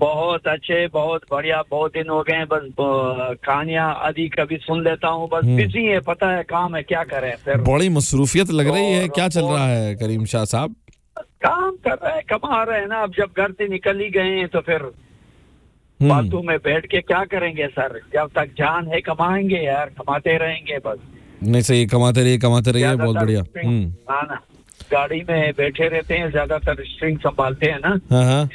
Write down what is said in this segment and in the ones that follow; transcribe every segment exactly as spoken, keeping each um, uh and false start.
बहुत अच्छे, बहुत बढ़िया। बहुत दिन हो गए, बस कहानियां आदि कभी सुन लेता हूँ, बस बिजी है, पता है काम है, क्या करें फिर। बड़ी मसरूफियत लग रही है, क्या चल रहा है करीम शाह साहब? काम कर रहे हैं, कमा रहे हैं ना। अब जब घर से निकल ही गए हैं तो फिर फालतू में बैठ के क्या करेंगे सर? जब तक जान है कमाएंगे यार, कमाते रहेंगे बस। नहीं सही, कमाते रहिए कमाते रहिए, बहुत बढ़िया। हाँ ना, गाड़ी में बैठे रहते हैं, ज्यादातर स्ट्रिंग संभालते हैं ना। हाँ हाँ,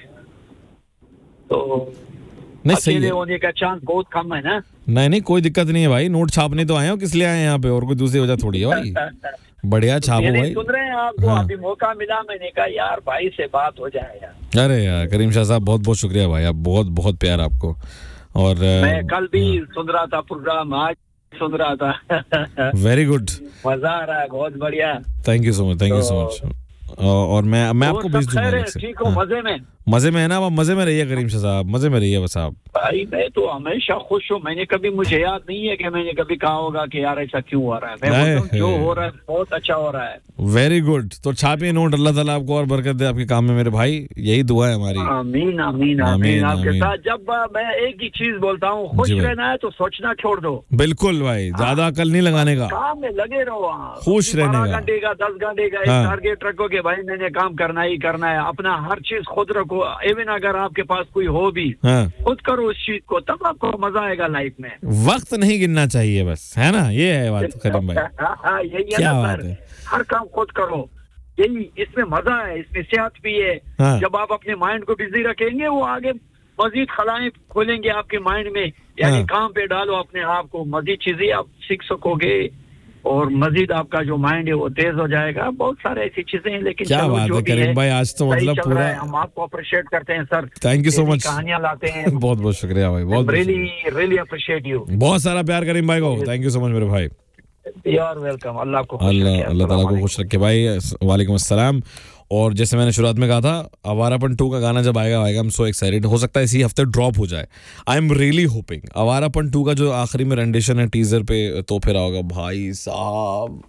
तो नहीं सही अकेले है, होने का चांस बहुत कम है ना। नहीं नहीं कोई दिक्कत नहीं है भाई, नोट छापने तो आए हो, किस लिए आए हैं यहाँ पे, और कोई दूसरी वजह थोड़ी है भाई। बढ़िया छापो भाई। सुन रहे हैं आपको, हाँ। अभी मौका मिला, मैंने कहा यार भाई से बात हो जाए यार। अरे यार करीम शाह साहब बहुत बहुत शुक्रिया भाई, आप बहुत बहुत प्यार आपको। और मैं कल भी सुन रहा था प्रोग्राम, आज सुन रहा था। वेरी गुड, मजा आ रहा है, बहुत बढ़िया। Thank you so much, thank you so much. और मैं मैं आपको भेज दूंगा। ठीक हो? मजे में? मजे में है ना, आप मजे में रहिए करीम शाह साहब, मजे में रहिए बस आप। भाई मैं तो हमेशा खुश हूँ, मैंने कभी, मुझे याद नहीं है कि मैंने कभी कहा होगा कि यार ऐसा क्यों हो रहा है। मैं बोलता हूँ जो हो रहा है बहुत अच्छा हो रहा है। वेरी गुड, तो छापिए नोट, अल्लाह ताला आपको और बरकत दे आपके काम में मेरे भाई, यही दुआ है हमारी। आमीन आमीन आमीन आपके साथ। जब मैं एक ही चीज बोलता हूँ, खुश रहना है तो सोचना छोड़ दो। बिल्कुल भाई, ज्यादा अकल नहीं लगाने का, काम में लगे रहो, खुश रहने का। घंटे का, दस घंटे का एक टारगेट रखो कि भाई मैंने काम करना ही करना है। अपना हर चीज खुद रखो, इवन अगर आपके पास कोई हो भी, खुद करो उस चीज को, तब आपको मजा आएगा लाइफ में। वक्त नहीं गिनना चाहिए बस, है ना, ये है बात करीम भाई। यही है क्या ना बात सर, है? हर काम खुद करो, यही इसमें मजा है, इसमें सेहत भी है। हाँ। जब आप अपने माइंड को बिजी रखेंगे, वो आगे मजीद खलाएं खोलेंगे आपके माइंड में। यानी हाँ। काम पे डालो अपने आप को, मजीद चीजें आप सीख सकोगे और मजीद आपका जो माइंड है वो तेज हो जाएगा। बहुत सारे ऐसी चीजें हैं, लेकिन क्या बात है करीम भाई, आज तो मतलब पूरा हम आपको अप्रिशिएट करते हैं sir. Thank you so much, कहानियां लाते हैं। बहुत बहुत शुक्रिया भाई, बहुत रियली रियली अप्रिशिएट यू। बहुत सारा प्यार करीम भाई को, थैंक यू सो मच मेरे भाई। You are welcome. अल्लाह को अल्लाह अल्लाह ताला को खुश रखे भाई। वालेकुम अस्सलाम। और जैसे मैंने शुरुआत में कहा था, आवारापन टू का गाना जब आएगा आएगा, आई एम सो एक्साइटेड। हो सकता है इसी हफ्ते ड्रॉप हो जाए, I am really hoping. Awarapan to का जो आखिरी में रेंडिशन है टीजर पे, तो फिर आओगा भाई साहब,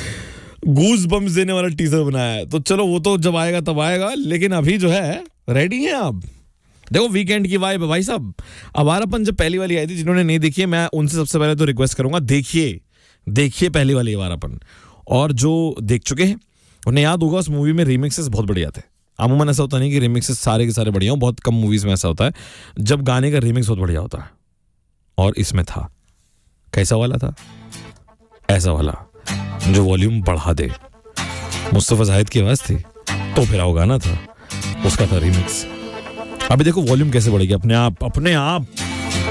गूज बम्स देने वाला टीजर बनाया है। तो चलो वो तो जब आएगा तब आएगा, लेकिन अभी जो है रेडी है आप। देखो वीकेंड की वाइब है भाई साहब। आवारापन जब पहली वाली आई थी, जिन्होंने नहीं देखी है, मैं उनसे सबसे पहले तो रिक्वेस्ट करूंगा, देखिए देखिए पहली वाली आवारापन। और जो देख चुके हैं उन्हें याद होगा, उस मूवी में रीमिक्सेस बहुत बढ़िया थे। अमूमन ऐसा होता नहीं कि रीमिक्सेस सारे के सारे बढ़िया हो, बहुत कम मूवीज में ऐसा होता है जब गाने का रीमिक्स बहुत बढ़िया होता है। और इसमें था, कैसा वाला था? ऐसा वाला जो वॉल्यूम बढ़ा दे। मुस्तफा जाहिद की आवाज थी, तो फिर वो गाना था, उसका था रीमिक्स। अभी देखो वॉल्यूम कैसे बढ़ेगी अपने आप, अपने आप